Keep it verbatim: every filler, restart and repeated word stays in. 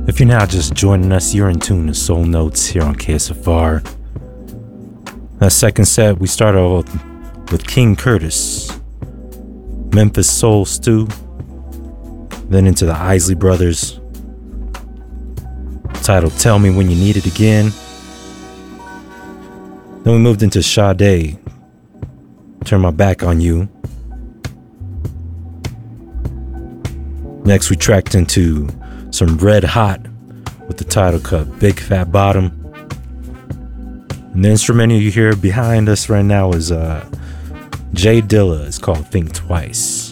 If you're now just joining us, you're in tune to Soul Notes here on K S F R. That second set, we started off with King Curtis, Memphis Soul Stew, then into the Isley Brothers, titled Tell Me When You Need It Again. Then we moved into Sade, Turn My Back on You. Next we tracked into some Red Hot with the title cut Big Fat Bottom. And the instrumental you hear behind us right now is uh, Jay Dilla. It's called Think Twice.